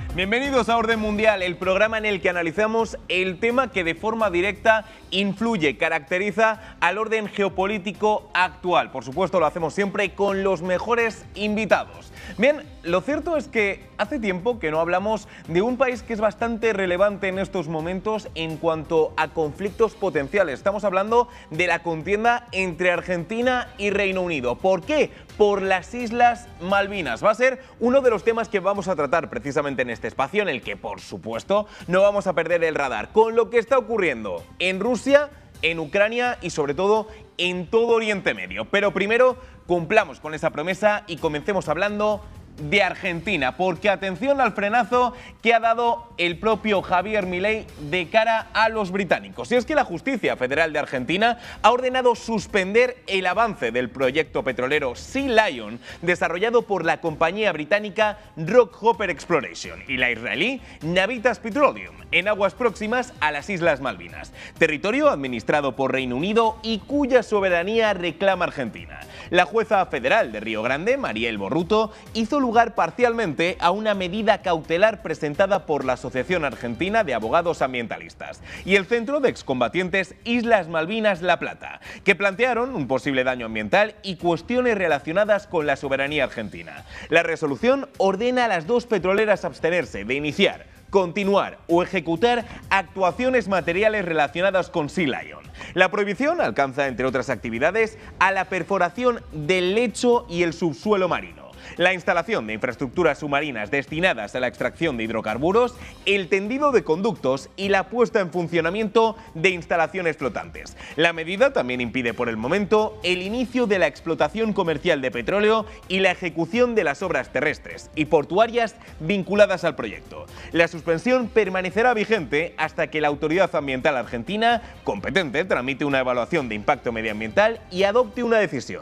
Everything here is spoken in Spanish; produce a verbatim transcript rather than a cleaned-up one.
Bienvenidos a Orden Mundial, el programa en el que analizamos el tema que de forma directa influye, caracteriza al orden geopolítico actual. Por supuesto, lo hacemos siempre con los mejores invitados. Bien, lo cierto es que hace tiempo que no hablamos de un país que es bastante relevante en estos momentos en cuanto a conflictos potenciales. Estamos hablando de la contienda entre Argentina y Reino Unido. ¿Por qué? Por las Islas Malvinas. Va a ser uno de los temas que vamos a tratar precisamente en este espacio, en el que, por supuesto, no vamos a perder el radar con lo que está ocurriendo en Rusia, en Ucrania y, sobre todo, en todo Oriente Medio. Pero primero, cumplamos con esa promesa y comencemos hablando de Argentina, porque atención al frenazo que ha dado el propio Javier Milei de cara a los británicos. Y es que la Justicia Federal de Argentina ha ordenado suspender el avance del proyecto petrolero Sea Lion desarrollado por la compañía británica Rockhopper Exploration y la israelí Navitas Petroleum en aguas próximas a las Islas Malvinas, territorio administrado por Reino Unido y cuya soberanía reclama Argentina. La jueza federal de Río Grande, Mariel Borruto, hizo lugar parcialmente a una medida cautelar presentada por la Asociación Argentina de Abogados Ambientalistas y el Centro de Excombatientes Islas Malvinas La Plata, que plantearon un posible daño ambiental y cuestiones relacionadas con la soberanía argentina. La resolución ordena a las dos petroleras abstenerse de iniciar, continuar o ejecutar actuaciones materiales relacionadas con Sea Lion. La prohibición alcanza, entre otras actividades, a la perforación del lecho y el subsuelo marino, la instalación de infraestructuras submarinas destinadas a la extracción de hidrocarburos, el tendido de conductos y la puesta en funcionamiento de instalaciones flotantes. La medida también impide por el momento el inicio de la explotación comercial de petróleo y la ejecución de las obras terrestres y portuarias vinculadas al proyecto. La suspensión permanecerá vigente hasta que la Autoridad Ambiental Argentina competente tramite una evaluación de impacto medioambiental y adopte una decisión.